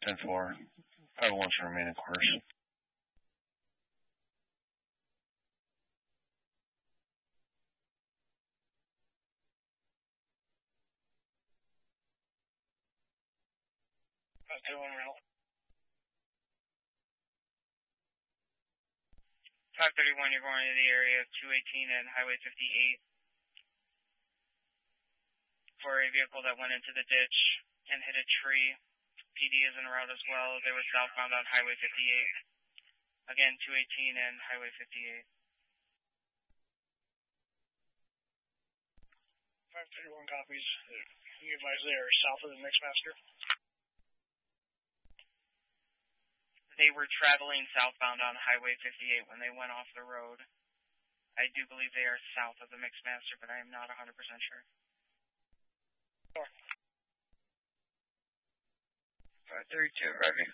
10-4. Probably wants to remain in course. Doing well. 531, you're going to the area of 218 and Highway 58 for a vehicle that went into the ditch and hit a tree. PD is en route as well. They were southbound on Highway 58. Again, 218 and Highway 58. 531 copies. You advise they are south of the Mixmaster? They were traveling southbound on Highway 58 when they went off the road. I do believe they are south of the Mixmaster, but I am not 100% sure. Sure. 532, ready.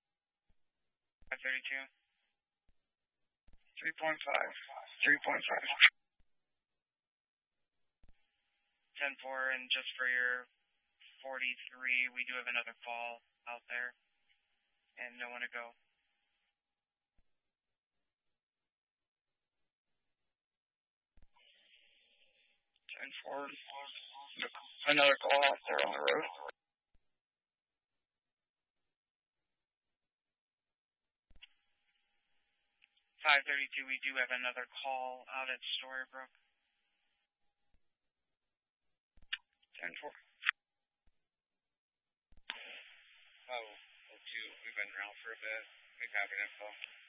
532. 3.5. 3.5. 10-4, and just for your 43, we do have another call out there, and no one to go. Forward. Another call out there on the road. 532, we do have another call out at Storybrooke. 10-4. Oh, 02, we've been around for a bit. We copy info.